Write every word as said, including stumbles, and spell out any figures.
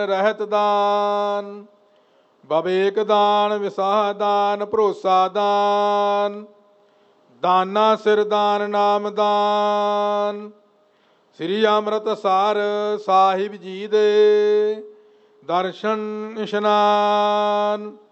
ਰਹਿਤ ਦਾਨ। ਬਵੇਕ ਦਾਨ, ਵਿਸਾਹ ਦਾਨ, ਭਰੋਸਾ ਦਾਨ, ਦਾਨਾ ਸਿਰ ਦਾਨ, ਨਾਮ ਦਾਨ। ਸ੍ਰੀ ਅੰਮ੍ਰਿਤਸਰ ਸਾਹਿਬ ਜੀ ਦੇ ਦਰਸ਼ਨ ਇਸ਼ਨਾਨ।